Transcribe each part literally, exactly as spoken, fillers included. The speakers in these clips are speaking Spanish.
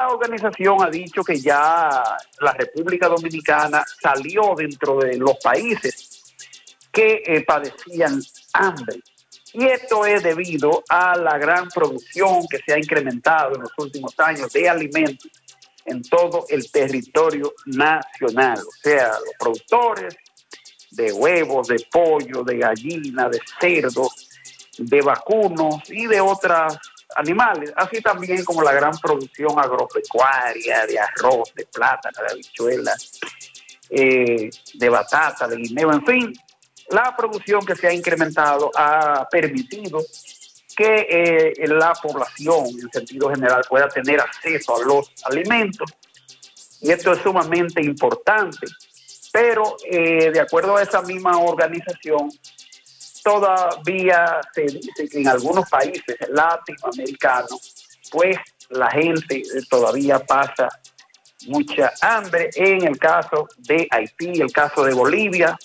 organización ha dicho que ya la República Dominicana salió dentro de los países que eh, padecían hambre. Y esto es debido a la gran producción que se ha incrementado en los últimos años de alimentos en todo el territorio nacional. O sea, los productores de huevos, de pollo, de gallina, de cerdo, de vacunos y de otros animales, así también como la gran producción agropecuaria de arroz, de plátano, de habichuelas, eh, de batata, de guineo, en fin. La producción que se ha incrementado ha permitido que eh, la población, en sentido general, pueda tener acceso a los alimentos, y esto es sumamente importante. Pero, eh, de acuerdo a esa misma organización, todavía se dice que en algunos países latinoamericanos, pues la gente todavía pasa mucha hambre. En el caso de Haití, el caso de Bolivia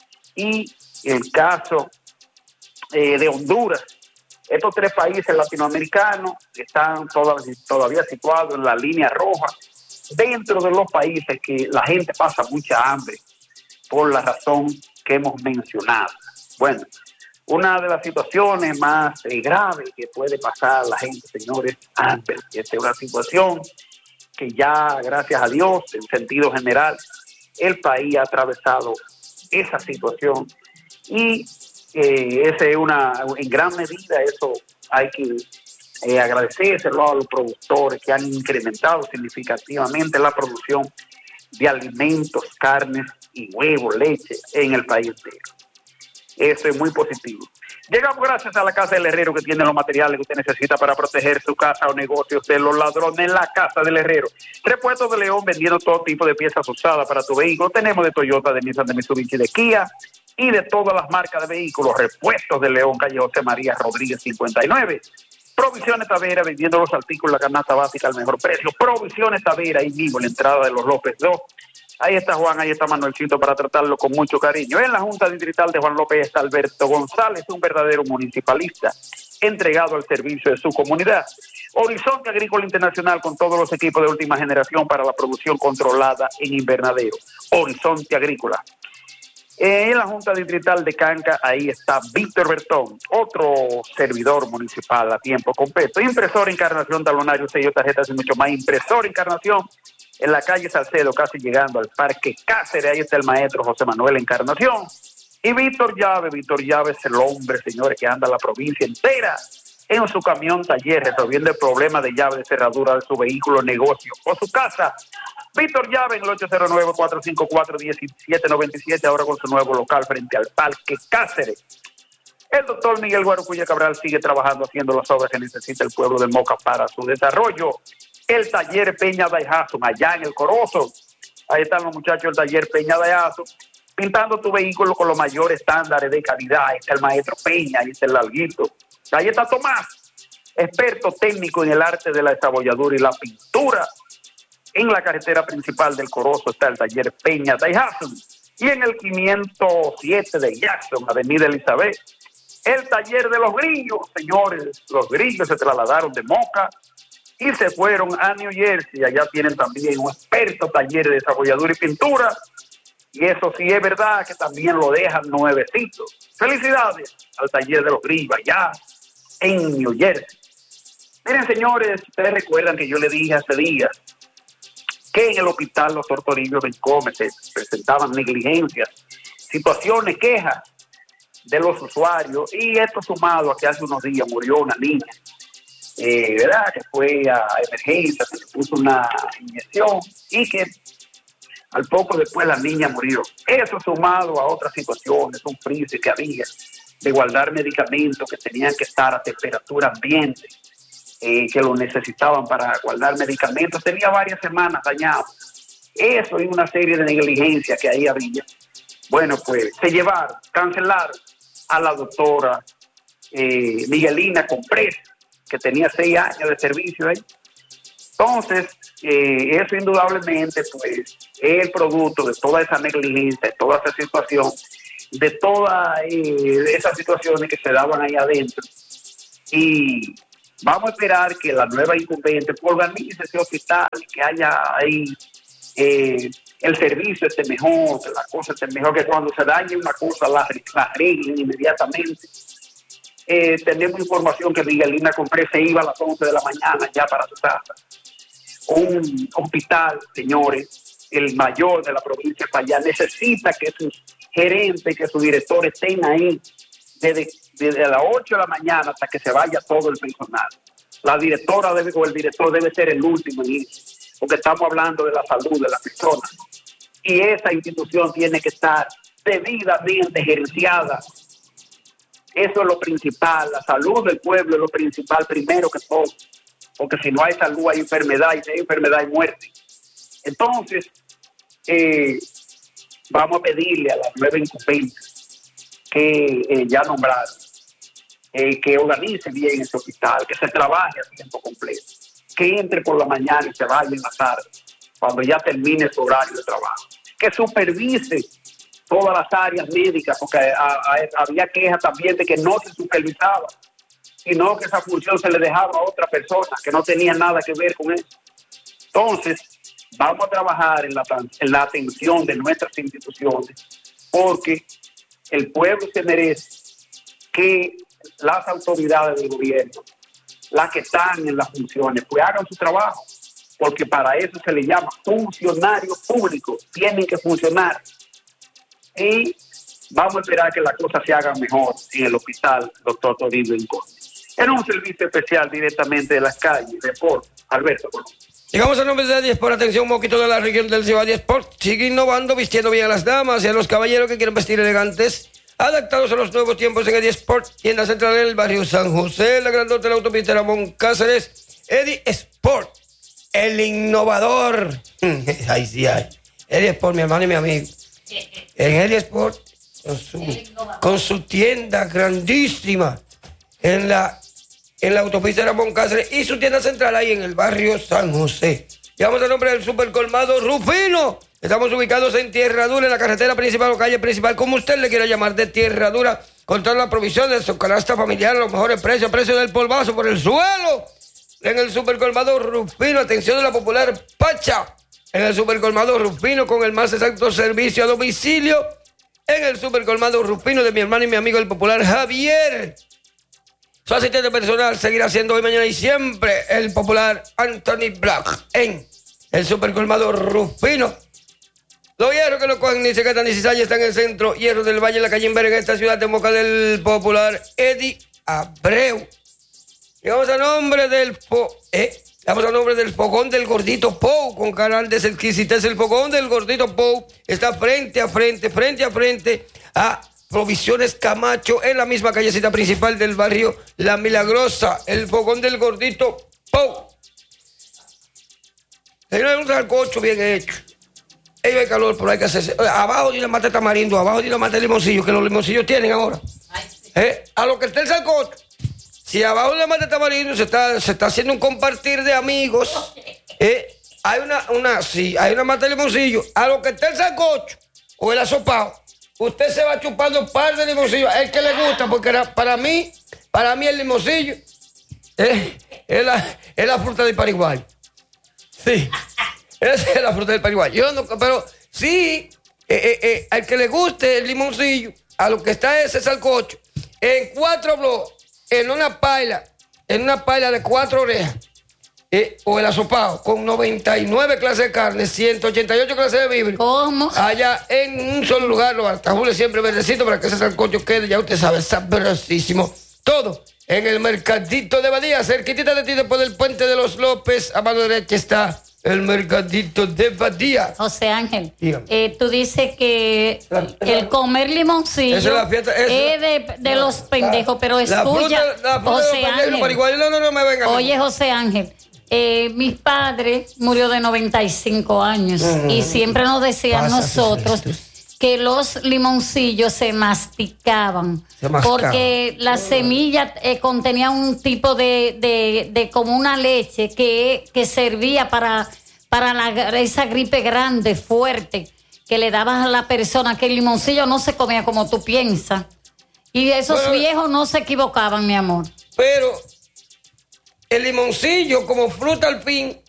y el caso eh, de Honduras. Estos tres países latinoamericanos están todavía, todavía situados en la línea roja, dentro de los países que la gente pasa mucha hambre por la razón que hemos mencionado. Bueno, una de las situaciones más eh, graves que puede pasar la gente, señores, hambre. Esta es una situación que ya, gracias a Dios, en sentido general, el país ha atravesado esa situación, y eh, ese es una, en gran medida, eso hay que eh, agradecérselo a los productores que han incrementado significativamente la producción de alimentos, carnes y huevos, leche en el país entero. Eso es muy positivo. Llegamos gracias a la Casa del Herrero, que tiene los materiales que usted necesita para proteger su casa o negocios de los ladrones. En la Casa del Herrero, Repuestos de León, vendiendo todo tipo de piezas usadas para tu vehículo. Tenemos de Toyota, de Nissan, de Mitsubishi, de Kia y de todas las marcas de vehículos. Repuestos de León, calle José María Rodríguez cincuenta y nueve. Provisiones Tavera, vendiendo los artículos, la canasta básica al mejor precio. Provisiones Tavera, ahí mismo en la entrada de los López dos. Ahí está Juan, ahí está Manuelcito para tratarlo con mucho cariño. En la Junta Distrital de Juan López está Alberto González, un verdadero municipalista entregado al servicio de su comunidad. Horizonte Agrícola Internacional, con todos los equipos de última generación para la producción controlada en invernadero. Horizonte Agrícola. En la Junta Distrital de Canca, ahí está Víctor Bertón, otro servidor municipal a tiempo completo. Impresor Encarnación, talonario, sello, tarjetas y mucho más. Impresor Encarnación, en la calle Salcedo, casi llegando al Parque Cáceres. Ahí está el maestro José Manuel Encarnación. Y Víctor Llave, Víctor Llave es el hombre, señores, que anda la provincia entera en su camión taller, resolviendo el problema de llave de cerradura de su vehículo, negocio o su casa. Víctor Llave en el ocho cero nueve, cuatro cinco cuatro, uno siete nueve siete, ahora con su nuevo local frente al Parque Cáceres. El doctor Miguel Guarucuya Cabral sigue trabajando, haciendo las obras que necesita el pueblo de Moca para su desarrollo. El taller Peña Daihatsu, allá en el Corozo. Ahí están los muchachos del taller Peña Daihatsu, pintando tu vehículo con los mayores estándares de calidad. Ahí está el maestro Peña, ahí está el Larguito. Ahí está Tomás, experto técnico en el arte de la desabolladura y la pintura. En la carretera principal del Corozo está el taller Peña Daihatsu. Y en el quinientos siete de Jackson, Avenida Elizabeth, el taller de los grillos. Señores, los grillos se trasladaron de Moca y se fueron a New Jersey. Allá tienen también un experto taller de desabolladura y pintura. Y eso sí es verdad, que también lo dejan nuevecito. Felicidades al taller de los grillos allá en New Jersey. Miren, señores, ustedes recuerdan que yo le dije hace días que en el hospital Los Tortorillos del Come se presentaban negligencias, situaciones, quejas de los usuarios, y esto sumado a que hace unos días murió una niña, eh, ¿verdad? Que fue a emergencia, se le puso una inyección y que al poco después la niña murió. Eso sumado a otras situaciones, un freezer que había de guardar medicamentos que tenían que estar a temperatura ambiente, eh, que lo necesitaban para guardar medicamentos, tenía varias semanas dañado. Eso y una serie de negligencias que ahí había. Bueno, pues se llevaron, cancelaron a la doctora eh, Miguelina Comprés, que tenía seis años de servicio ahí. Entonces, eh, eso indudablemente pues es el producto de toda esa negligencia, de toda esa situación, de todas eh, esas situaciones que se daban ahí adentro. Y Vamos a esperar que la nueva incumbente organice ese hospital, que haya ahí eh, el servicio esté mejor, que la cosa esté mejor, que cuando se dañe una cosa la, la arreglen inmediatamente. Eh, tenemos información que Miguelina Compré se iba a las once de la mañana ya para su casa. Un hospital, señores, el mayor de la provincia de Payá, necesita que sus gerentes, que sus directores estén ahí desde, desde las ocho de la mañana hasta que se vaya todo el personal. La directora debe, o el director debe ser el último en ir, porque estamos hablando de la salud de la persona. Y esa institución tiene que estar debidamente gerenciada. Eso es lo principal, la salud del pueblo es lo principal primero que todo, porque si no hay salud hay enfermedad, y si hay enfermedad hay muerte. Entonces, eh, vamos a pedirle a las nueve incumbentes que eh, ya nombraron, eh, que organice bien ese hospital, que se trabaje a tiempo completo, que entre por la mañana y se vaya en la tarde, cuando ya termine su horario de trabajo, que supervise todas las áreas médicas, porque a, a, había quejas también de que no se supervisaba, sino que esa función se le dejaba a otra persona que no tenía nada que ver con eso. Entonces, vamos a trabajar en la, en la atención de nuestras instituciones, porque el pueblo se merece que las autoridades del gobierno, las que están en las funciones, pues hagan su trabajo, porque para eso se le llama funcionarios públicos, tienen que funcionar. Y vamos a esperar que las cosas se hagan mejor en el hospital doctor Toribio Inconde. Era un servicio especial directamente de las calles, de Sport. Alberto. Llegamos a nombre de Eddie Sport. Atención, un poquito de la región del Cibao. Eddie Sport sigue innovando, vistiendo bien a las damas y a los caballeros que quieren vestir elegantes, adaptados a los nuevos tiempos en Eddie Sport, tienda central en el barrio San José, la grandota de la autopista Ramón Cáceres. Eddie Sport, el innovador. Ay, sí, ay. Eddie Sport, mi hermano y mi amigo. En Eddie Sport, con su, con su tienda grandísima en la, en la autopista Ramón Cáceres y su tienda central ahí en el barrio San José. Llevamos el nombre del supercolmado Rufino. Estamos ubicados en Tierra Dura, en la carretera principal o calle principal, como usted le quiera llamar, de Tierra Dura, con toda la provisión de su canasta familiar, a los mejores precios, precio del polvazo por el suelo. En el supercolmado Rufino, atención de la popular Pacha. En el supercolmado Rufino, con el más exacto servicio a domicilio. En el supercolmado Rufino de mi hermano y mi amigo el popular Javier. Su asistente personal seguirá siendo hoy, mañana y siempre el popular Anthony Black. En el supercolmado Rufino. Los hierros que lo cogen ni se catan ni se salen están en el centro. Hierro del Valle, en la calle Inver, en esta ciudad de Moca, del popular Eddie Abreu. Llegamos a nombre del... Po, ¿eh? Vamos a nombre del fogón del Gordito Pou, con grandes exquisitez. El fogón del Gordito Pou está frente a frente, frente a frente a Provisiones Camacho, en la misma callecita principal del barrio La Milagrosa. El fogón del Gordito Pou. Señores, un sancocho bien hecho. Ahí hay calor, pero hay que hacerse. Abajo de la mata de tamarindo, abajo de la mata de limoncillo, que los limoncillos tienen ahora. ¿Eh? A lo que esté el sancocho. Si abajo de la mata de tamarindo se está, se está haciendo un compartir de amigos, eh, hay una, una, sí, hay una mata de limoncillo, a lo que esté el sancocho o el asopado, usted se va chupando un par de limoncillos, el que le gusta, porque era, para mí, para mí el limoncillo eh, es, la, es la fruta del pariguayo. Sí, esa es la fruta del pariguayo. Yo no, pero sí, eh, eh, eh, al que le guste el limoncillo, a lo que está ese sancocho, en cuatro bloques, en una paila, en una paila de cuatro orejas, eh, o el asopado, con noventa y nueve clases de carne, ciento ochenta y ocho clases de víveres. ¿Cómo? Allá en un solo lugar, los altajules siempre verdecitos para que ese sancocho quede, ya usted sabe, sabrosísimo. Todo en el mercadito de Badía, cerquitita de ti, después del puente de los López, a mano derecha está el mercadito de Badía. José Ángel, eh, tú dices que el comer limoncillo es, la fiesta, es, es de, de la, los pendejos, pero es tuya, fruta, la fruta José Ángel. No, no, no me venga, oye, José Ángel, eh, mis padres murió de noventa y cinco años uh-huh. y siempre nos decían Pasa, nosotros que los limoncillos se masticaban se porque la semilla eh, contenía un tipo de, de, de como una leche que, que servía para, para la, esa gripe grande, fuerte, que le dabas a la persona, que el limoncillo no se comía como tú piensas. Y esos bueno, viejos no se equivocaban, mi amor. Pero el limoncillo como fruta al fin,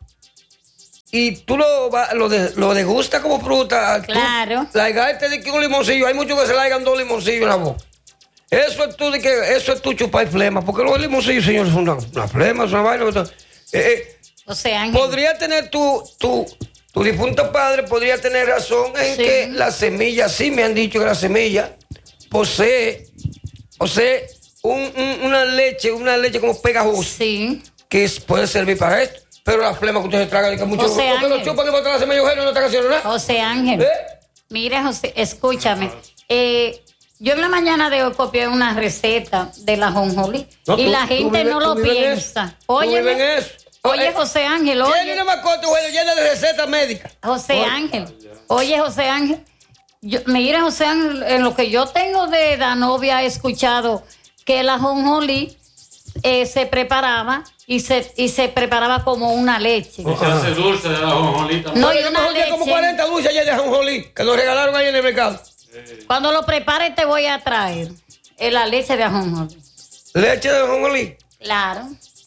y tú lo, lo, de, lo degustas como fruta. Claro. Laigarte de que un limoncillo, hay muchos que se laigan dos limoncillos en la boca. Eso es tú de que, eso es tú chupar flema, porque los limoncillos, señores, son una, una flema, es una vaina. Eh, eh, o sea, Ángel, podría tener tu, tu, tu difunto padre, podría tener razón en sí. que la semilla, sí me han dicho que la semilla posee, posee un, un, una leche, una leche como pegajosa, sí. que es, puede servir para esto. Pero la flema que ustedes tragan, que muchos José Ángel, lo chupan y botan la semilla y no están haciendo nada. José Ángel, ¿Eh? mira, José, escúchame. Eh, yo en la mañana de hoy copié una receta de la ajonjolí no, y tú, la gente vives, no lo piensa. Oye, oye, José Ángel, oye. Tiene una mascota, bueno, llena de recetas médicas. José oye. Ángel, oye, José Ángel, yo, mira, José Ángel, en lo que yo tengo de edad no había escuchado que la ajonjolí eh, se preparaba y se y se preparaba como una leche. Y se hace dulce de la ajonjolí. No, y una leche. Como cuarenta dulces ayer de ajonjolí que nos regalaron ahí en el mercado. Cuando lo prepare te voy a traer eh, la leche de ajonjolí. ¿Leche de ajonjolí? Claro.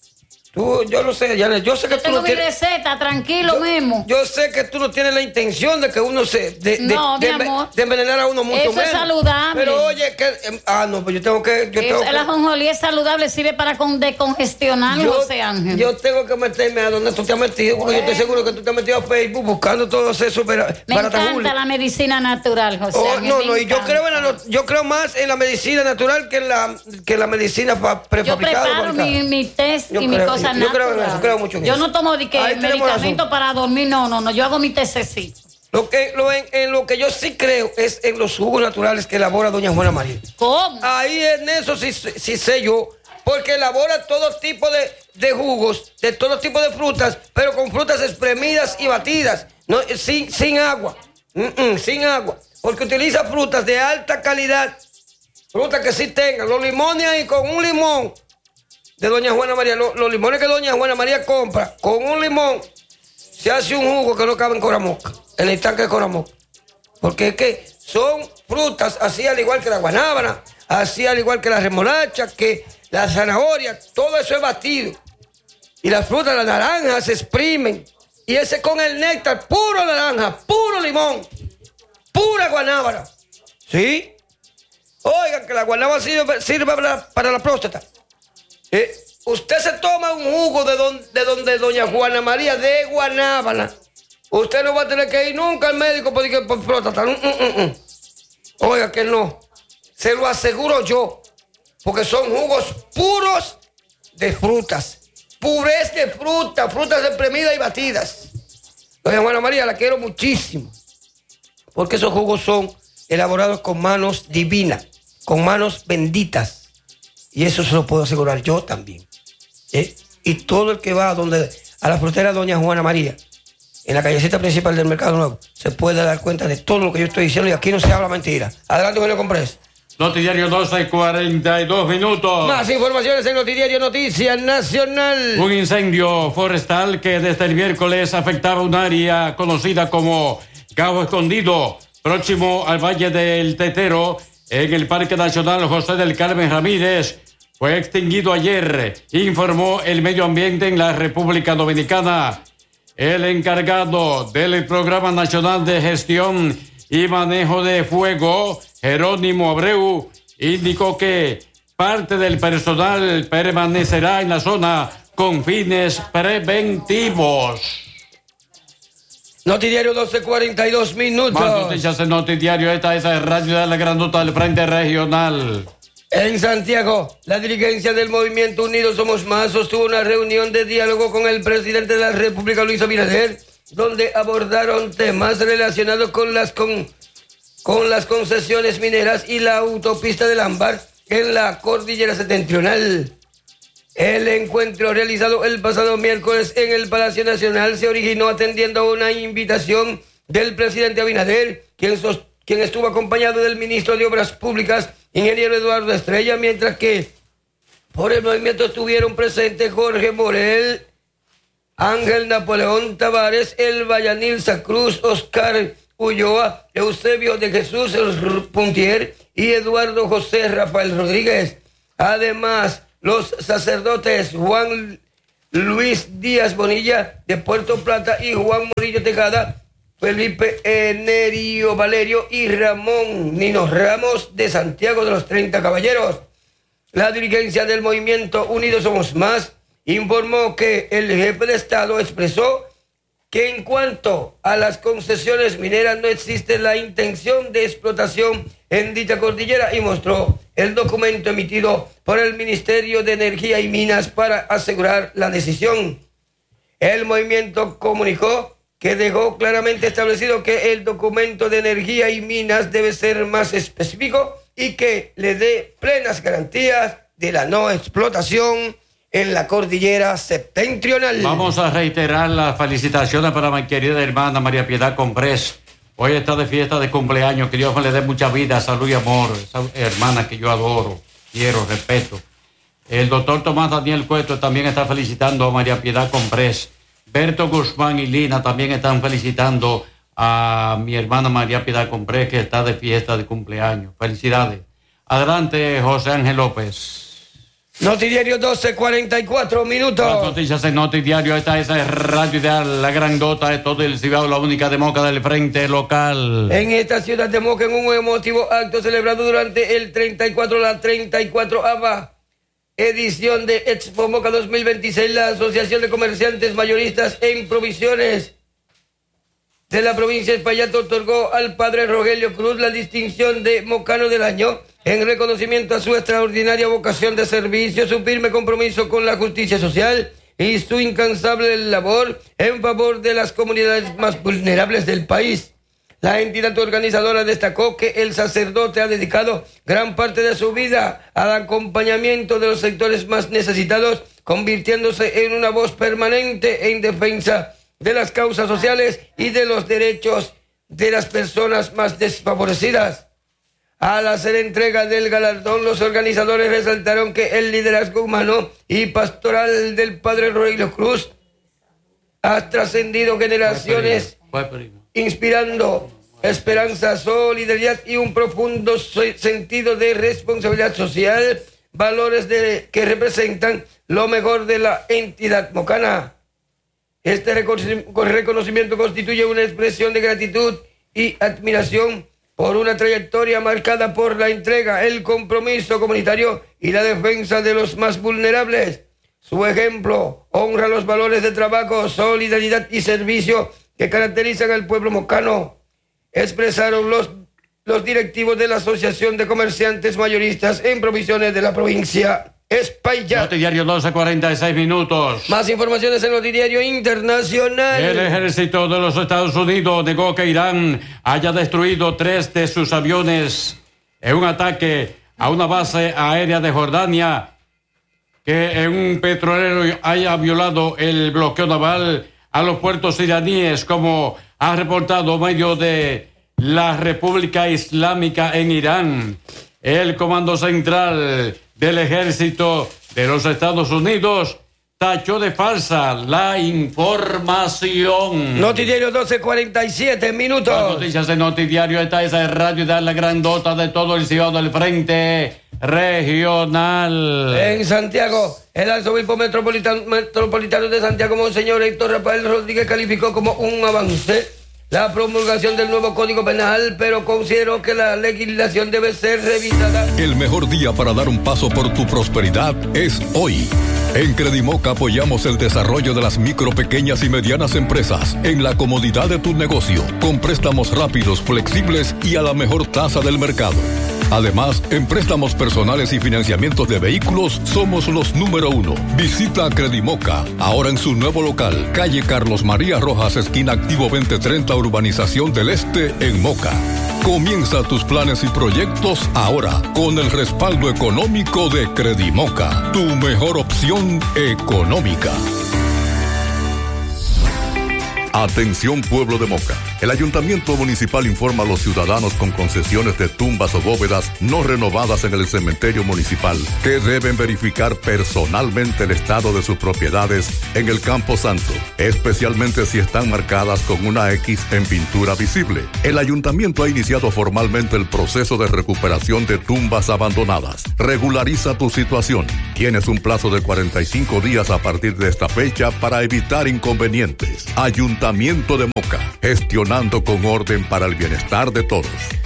Tú, yo no sé, Janet, yo sé que yo tú tengo no mi tienes... receta, tranquilo yo, mismo. Yo sé que tú no tienes la intención de que uno se... De, no, de, mi de, amor. De envenenar a uno mucho Eso menos. Es saludable. Pero oye, que... Eh, ah, no, pues yo tengo que... Yo tengo es, que... El ajonjolí es saludable, sirve para con, decongestionar, yo, José Ángel. Yo tengo que meterme a donde tú te has metido, porque bueno. yo estoy seguro que tú te has metido a Facebook buscando todo eso para... Me para encanta tajule. la medicina natural, José oh, Ángel. No, no, y yo creo, en la, yo creo más en la medicina natural que en la, que en la medicina prefabricada. Yo preparo mi, mi test yo y mi cosa natural. Yo creo en eso, creo mucho en yo eso. no tomo de que medicamento para dormir, no, no, no, yo hago mi tececito. Lo que, lo, en, en lo que yo sí creo es en los jugos naturales que elabora doña Juana María. ¿Cómo? Ahí en eso sí, sí sé yo, porque elabora todo tipo de, de jugos, de todo tipo de frutas, pero con frutas espremidas y batidas, no, sin, sin agua, mm-mm, sin agua, porque utiliza frutas de alta calidad, frutas que sí tengan, los limones ahí con un limón de doña Juana María, los, los limones que doña Juana María compra, con un limón se hace un jugo que no cabe en Coramoca, en el estanque de Coramoca, porque es que son frutas así al igual que la guanábana, así al igual que la remolacha, que la zanahoria, todo eso es batido, y las frutas, las naranjas se exprimen, y ese con el néctar, puro naranja, puro limón, pura guanábana, ¿sí? Oigan, que la guanábana sirve, sirve para, para la próstata. Eh, usted se toma un jugo de, don, de donde doña Juana María de guanábana. Usted no va a tener que ir nunca al médico porque por próstata. Mm, mm, mm. Oiga que no. Se lo aseguro yo. Porque son jugos puros de frutas. Purez de fruta, frutas espremidas y batidas. Doña Juana María la quiero muchísimo. Porque esos jugos son elaborados con manos divinas, con manos benditas. Y eso se lo puedo asegurar yo también. ¿Eh? Y todo el que va a, donde, a la frutera Doña Juana María, en la callecita principal del Mercado Nuevo, se puede dar cuenta de todo lo que yo estoy diciendo y aquí no se habla mentira. Adelante, Julio Comprés. Notidiario doce, cuarenta y dos minutos. Más informaciones en Notidiario Noticias Nacional. Un incendio forestal que desde el miércoles afectaba un área conocida como Cabo Escondido, próximo al Valle del Tetero, en el Parque Nacional José del Carmen Ramírez, fue extinguido ayer, informó el Medio Ambiente en la República Dominicana. El encargado del Programa Nacional de Gestión y Manejo de Fuego, Jerónimo Abreu, indicó que parte del personal permanecerá en la zona con fines preventivos. Notidiario doce, cuarenta y dos minutos. Más noticias en Notidiario. Esta es la radio de la Gran Nota del Frente Regional. En Santiago, la dirigencia del Movimiento Unidos Somos Más sostuvo una reunión de diálogo con el presidente de la República, Luis Abinader, donde abordaron temas relacionados con las, con, con las concesiones mineras y la autopista del Ámbar en la cordillera septentrional. El encuentro realizado el pasado miércoles en el Palacio Nacional se originó atendiendo a una invitación del presidente Abinader, quien, sos, quien estuvo acompañado del ministro de Obras Públicas, ingeniero Eduardo Estrella, mientras que por el movimiento estuvieron presentes Jorge Morel, Ángel Napoleón Tavares, Elba Yanilza Cruz, Oscar Ulloa, Eusebio de Jesús Puntier y Eduardo José Rafael Rodríguez. Además, los sacerdotes Juan Luis Díaz Bonilla de Puerto Plata y Juan Morillo Tejada, Felipe Nerio Valerio y Ramón Nino Ramos de Santiago de los treinta Caballeros. La dirigencia del movimiento Unidos Somos Más informó que el jefe de Estado expresó que en cuanto a las concesiones mineras no existe la intención de explotación en dicha cordillera y mostró el documento emitido por el Ministerio de Energía y Minas para asegurar la decisión. El movimiento comunicó que dejó claramente establecido que el documento de Energía y Minas debe ser más específico y que le dé plenas garantías de la no explotación en la cordillera septentrional. Vamos a reiterar las felicitaciones para mi querida hermana María Piedad Comprés. Hoy está de fiesta de cumpleaños. Que Dios me le dé mucha vida, salud y amor. Esa hermana que yo adoro, quiero, respeto. El doctor Tomás Daniel Cueto también está felicitando a María Piedad Comprés. Berto Guzmán y Lina también están felicitando a mi hermana María Piedad Comprés, que está de fiesta de cumpleaños. Felicidades. Adelante, José Ángel López. Notidiario doce cuarenta y cuatro minutos. Las noticias en Notidiario. Esta es Radio Ideal, la grandota de todo el Cibao, la única de Moca del frente local. En esta ciudad de Moca, en un emotivo acto celebrado durante el treinta y cuatro, la treinta y cuatroava edición de Expo Moca dos mil veintiséis, la Asociación de Comerciantes Mayoristas en Provisiones de la provincia de Espaillat otorgó al padre Rogelio Cruz la distinción de Mocano del Año en reconocimiento a su extraordinaria vocación de servicio, su firme compromiso con la justicia social y su incansable labor en favor de las comunidades más vulnerables del país. La entidad organizadora destacó que el sacerdote ha dedicado gran parte de su vida al acompañamiento de los sectores más necesitados, convirtiéndose en una voz permanente en defensa de las causas sociales y de los derechos de las personas más desfavorecidas. Al hacer entrega del galardón, los organizadores resaltaron que el liderazgo humano y pastoral del padre Rogelio Cruz ha trascendido generaciones, inspirando esperanza, solidaridad y un profundo sentido de responsabilidad social, valores de, que representan lo mejor de la entidad mocana. Este reconocimiento constituye una expresión de gratitud y admiración por una trayectoria marcada por la entrega, el compromiso comunitario y la defensa de los más vulnerables. Su ejemplo honra los valores de trabajo, solidaridad y servicio que caracterizan al pueblo mocano, expresaron los, los directivos de la Asociación de Comerciantes Mayoristas en Provisiones de la provincia Espaillat. Notidiario doce cuarenta y seis minutos. Más informaciones en Notidiario Internacional. El ejército de los Estados Unidos negó que Irán haya destruido tres de sus aviones en un ataque a una base aérea de Jordania, que en un petrolero haya violado el bloqueo naval a los puertos iraníes, como ha reportado medio de la República Islámica en Irán. El Comando Central del Ejército de los Estados Unidos tachó de falsa la información. Notidiario doce cuarenta y siete minutos. Las noticias de Notidiario. Esta es la radio de la grandota de todo el Cibao del Frente Regional. En Santiago, el arzobispo metropolitano, metropolitano de Santiago, Monseñor Héctor Rafael Rodríguez, calificó como un avance la promulgación del nuevo Código Penal, pero considero que la legislación debe ser revisada. El mejor día para dar un paso por tu prosperidad es hoy. En Credimoca apoyamos el desarrollo de las micro, pequeñas y medianas empresas en la comodidad de tu negocio, con préstamos rápidos, flexibles y a la mejor tasa del mercado. Además, en préstamos personales y financiamientos de vehículos, somos los número uno. Visita Credimoca, ahora en su nuevo local, calle Carlos María Rojas, esquina Activo veinte treinta, Urbanización del Este, en Moca. Comienza tus planes y proyectos ahora, con el respaldo económico de Credimoca, tu mejor opción económica. Atención pueblo de Moca. El Ayuntamiento Municipal informa a los ciudadanos con concesiones de tumbas o bóvedas no renovadas en el cementerio municipal que deben verificar personalmente el estado de sus propiedades en el Campo Santo, especialmente si están marcadas con una X en pintura visible. El Ayuntamiento ha iniciado formalmente el proceso de recuperación de tumbas abandonadas. Regulariza tu situación. Tienes un plazo de cuarenta y cinco días a partir de esta fecha para evitar inconvenientes. Ayuntamiento de Moca, gestionando con orden para el bienestar de todos.